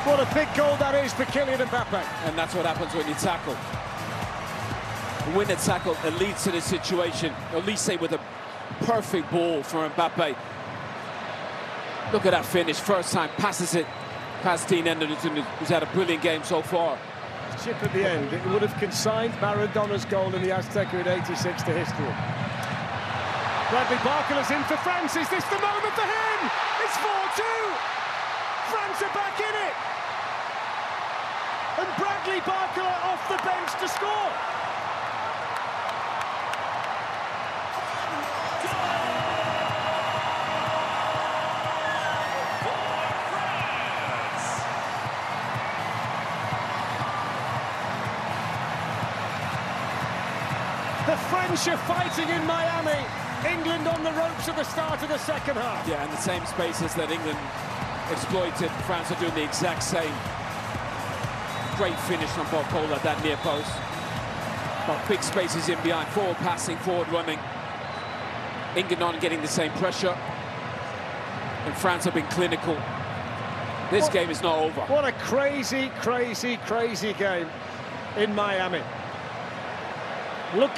What a big goal that is for Kylian Mbappe. And that's what happens when you tackle. Win a tackle that leads to this situation, or at least say with a perfect ball for Mbappe. Look at that finish, first time, passes it past Dean Henderson, who's had a brilliant game so far. Chip at the end, it would have consigned Maradona's goal in the Azteca in '86 to history. Bradley Barcola's in for France. Is this the moment for him? It's 4-2. France are back in it. And Bradley Barcola off the bench to score. The French are fighting in Miami. England on the ropes at the start of the second half. Yeah, and the same spaces that England exploited, France are doing the exact same. Great finish from Barcola, that near post. But big spaces in behind, forward passing, forward running. England aren't getting the same pressure. And France have been clinical. This game is not over. What a crazy, crazy, crazy game in Miami. Look